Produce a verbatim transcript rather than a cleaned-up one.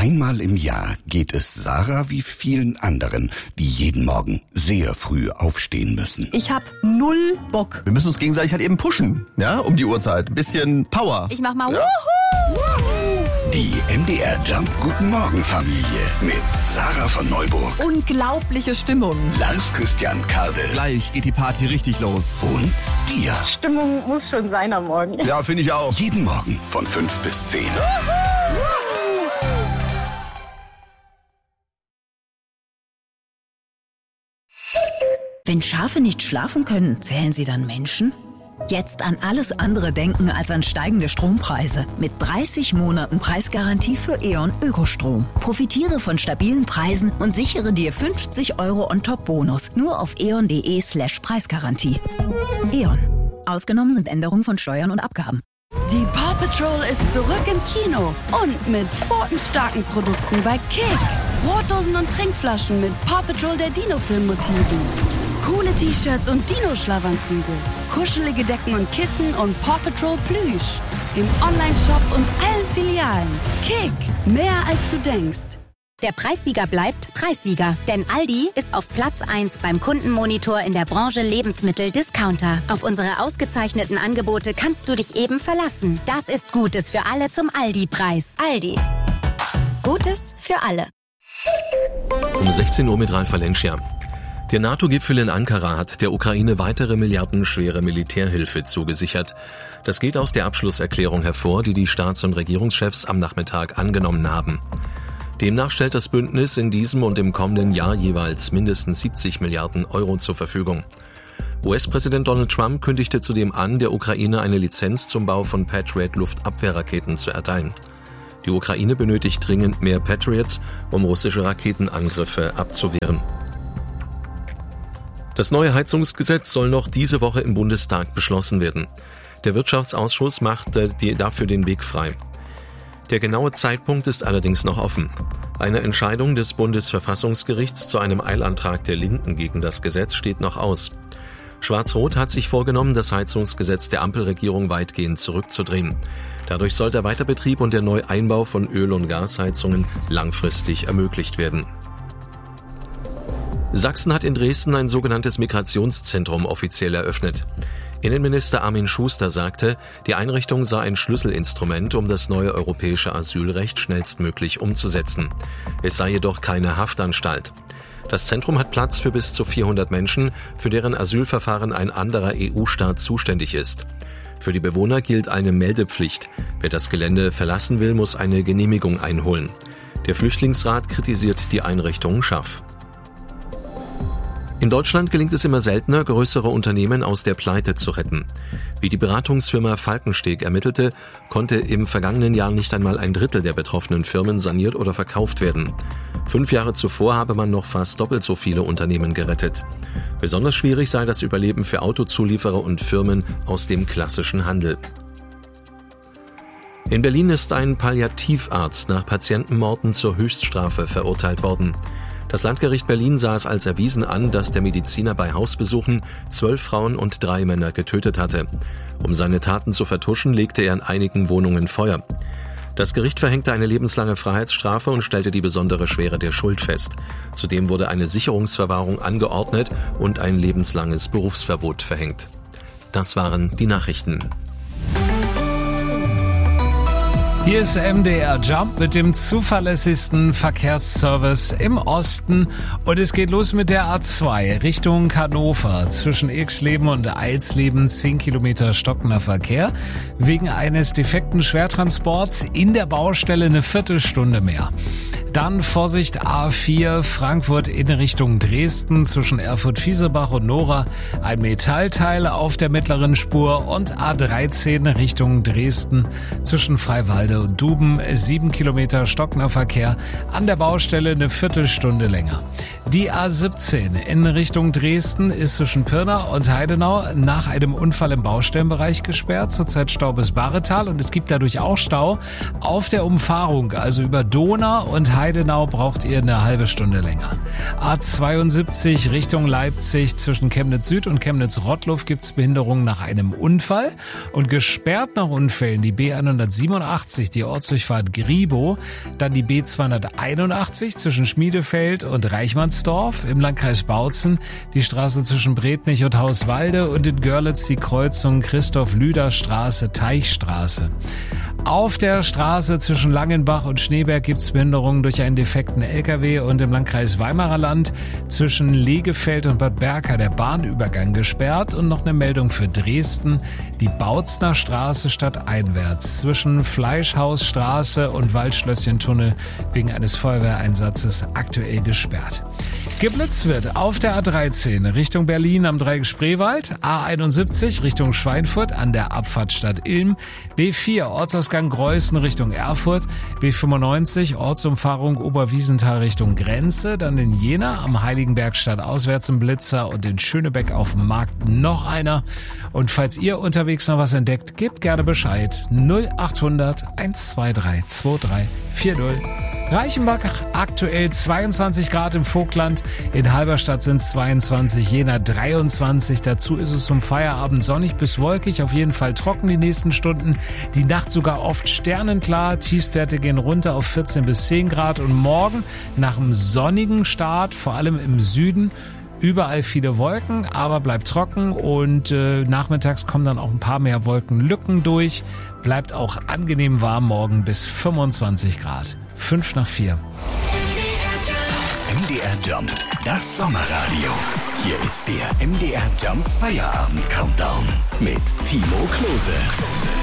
Einmal im Jahr geht es Sarah wie vielen anderen, die jeden Morgen sehr früh aufstehen müssen. Ich hab null Bock. Wir müssen uns gegenseitig halt eben pushen, ja, um die Uhrzeit. Ein bisschen Power. Ich mach mal ja. Wuhu! Die M D R Jump Guten Morgen Familie mit Sarah von Neuburg. Unglaubliche Stimmung. Lars Christian Kade. Gleich geht die Party richtig los. Und dir. Stimmung muss schon sein am Morgen. Ja, finde ich auch. Jeden Morgen von fünf bis zehn. Wenn Schafe nicht schlafen können, zählen sie dann Menschen? Jetzt an alles andere denken als an steigende Strompreise. Mit dreißig Monaten Preisgarantie für E.ON Ökostrom. Profitiere von stabilen Preisen und sichere dir fünfzig Euro on-top-Bonus. Nur auf eon.de slash Preisgarantie. E.ON. Ausgenommen sind Änderungen von Steuern und Abgaben. Die Paw Patrol ist zurück im Kino und mit pfotenstarken Produkten bei Kick. Brotdosen und Trinkflaschen mit Paw Patrol der Dino-Film-Motiven. Coole T-Shirts und Dino-Schlafanzüge. Kuschelige Decken und Kissen und Paw Patrol Plüsch. Im Online-Shop und allen Filialen. Kick, mehr als du denkst. Der Preissieger bleibt Preissieger, denn Aldi ist auf Platz eins beim Kundenmonitor in der Branche Lebensmittel-Discounter. Auf unsere ausgezeichneten Angebote kannst du dich eben verlassen. Das ist Gutes für alle zum Aldi-Preis. Aldi. Gutes für alle. Um sechzehn Uhr mit Ralf Valencia. Der NATO-Gipfel in Ankara hat der Ukraine weitere milliardenschwere Militärhilfe zugesichert. Das geht aus der Abschlusserklärung hervor, die die Staats- und Regierungschefs am Nachmittag angenommen haben. Demnach stellt das Bündnis in diesem und im kommenden Jahr jeweils mindestens siebzig Milliarden Euro zur Verfügung. U S-Präsident Donald Trump kündigte zudem an, der Ukraine eine Lizenz zum Bau von Patriot-Luftabwehrraketen zu erteilen. Die Ukraine benötigt dringend mehr Patriots, um russische Raketenangriffe abzuwehren. Das neue Heizungsgesetz soll noch diese Woche im Bundestag beschlossen werden. Der Wirtschaftsausschuss machte dafür den Weg frei. Der genaue Zeitpunkt ist allerdings noch offen. Eine Entscheidung des Bundesverfassungsgerichts zu einem Eilantrag der Linken gegen das Gesetz steht noch aus. Schwarz-Rot hat sich vorgenommen, das Heizungsgesetz der Ampelregierung weitgehend zurückzudrehen. Dadurch soll der Weiterbetrieb und der Neueinbau von Öl- und Gasheizungen langfristig ermöglicht werden. Sachsen hat in Dresden ein sogenanntes Migrationszentrum offiziell eröffnet. Innenminister Armin Schuster sagte, die Einrichtung sei ein Schlüsselinstrument, um das neue europäische Asylrecht schnellstmöglich umzusetzen. Es sei jedoch keine Haftanstalt. Das Zentrum hat Platz für bis zu vierhundert Menschen, für deren Asylverfahren ein anderer E U-Staat zuständig ist. Für die Bewohner gilt eine Meldepflicht. Wer das Gelände verlassen will, muss eine Genehmigung einholen. Der Flüchtlingsrat kritisiert die Einrichtung scharf. In Deutschland gelingt es immer seltener, größere Unternehmen aus der Pleite zu retten. Wie die Beratungsfirma Falkensteg ermittelte, konnte im vergangenen Jahr nicht einmal ein Drittel der betroffenen Firmen saniert oder verkauft werden. Fünf Jahre zuvor habe man noch fast doppelt so viele Unternehmen gerettet. Besonders schwierig sei das Überleben für Autozulieferer und Firmen aus dem klassischen Handel. In Berlin ist ein Palliativarzt nach Patientenmorden zur Höchststrafe verurteilt worden. Das Landgericht Berlin sah es als erwiesen an, dass der Mediziner bei Hausbesuchen zwölf Frauen und drei Männer getötet hatte. Um seine Taten zu vertuschen, legte er in einigen Wohnungen Feuer. Das Gericht verhängte eine lebenslange Freiheitsstrafe und stellte die besondere Schwere der Schuld fest. Zudem wurde eine Sicherungsverwahrung angeordnet und ein lebenslanges Berufsverbot verhängt. Das waren die Nachrichten. Hier ist M D R Jump mit dem zuverlässigsten Verkehrsservice im Osten und es geht los mit der A zwei Richtung Hannover. Zwischen Irxleben und Eilsleben zehn Kilometer stockender Verkehr. Wegen eines defekten Schwertransports in der Baustelle eine Viertelstunde mehr. Dann Vorsicht A vier Frankfurt in Richtung Dresden zwischen Erfurt-Fiesebach und Nora. Ein Metallteil auf der mittleren Spur und A dreizehn Richtung Dresden zwischen Freiwalde und Duben. Sieben Kilometer stockender Verkehr. An der Baustelle eine Viertelstunde länger. Die A siebzehn in Richtung Dresden ist zwischen Pirna und Heidenau nach einem Unfall im Baustellenbereich gesperrt. Zurzeit Stau bis Barretal und es gibt dadurch auch Stau auf der Umfahrung. Also über Donau und Heidenau braucht ihr eine halbe Stunde länger. A zweiundsiebzig Richtung Leipzig zwischen Chemnitz Süd und Chemnitz Rottluff gibt es Behinderungen nach einem Unfall. Und gesperrt nach Unfällen die B hundertsiebenundachtzig, die Ortsdurchfahrt Griebow, dann die B zweihunderteinundachtzig zwischen Schmiedefeld und Reichmannsdorf im Landkreis Bautzen, die Straße zwischen Bretnich und Hauswalde und in Görlitz die Kreuzung Christoph-Lüder-Straße, Teichstraße. Auf der Straße zwischen Langenbach und Schneeberg gibt es Behinderungen durch einen defekten L K W und im Landkreis Weimarer Land zwischen Legefeld und Bad Berka der Bahnübergang gesperrt und noch eine Meldung für Dresden, die Bautzner Straße stadteinwärts zwischen Fleischhausstraße und Waldschlösschentunnel wegen eines Feuerwehreinsatzes aktuell gesperrt. Geblitzt wird auf der A dreizehn Richtung Berlin am Dreieck Spreewald, A einundsiebzig Richtung Schweinfurt an der Abfahrt Stadt Ilm, B vier Ortsausgang Greußen Richtung Erfurt, B fünfundneunzig Ortsumfahrung Oberwiesenthal Richtung Grenze, dann in Jena am Heiligenberg stadtauswärts im Blitzer und in Schönebeck auf dem Markt noch einer. Und falls ihr unterwegs noch was entdeckt, gebt gerne Bescheid. null achthundert hundertzweiundzwanzig drei vier null. Reichenbach aktuell zweiundzwanzig Grad im Vogtland, in Halberstadt sind es zweiundzwanzig, Jena dreiundzwanzig. Dazu ist es zum Feierabend sonnig bis wolkig, auf jeden Fall trocken die nächsten Stunden. Die Nacht sogar oft sternenklar, Tiefstwerte gehen runter auf vierzehn bis zehn Grad und morgen nach einem sonnigen Start, vor allem im Süden, überall viele Wolken, aber bleibt trocken und äh, nachmittags kommen dann auch ein paar mehr Wolkenlücken durch. Bleibt auch angenehm warm morgen bis fünfundzwanzig Grad. fünf nach vier. M D R Jump, das Sommerradio. Hier ist der M D R Jump Feierabend Countdown mit Timo Klose.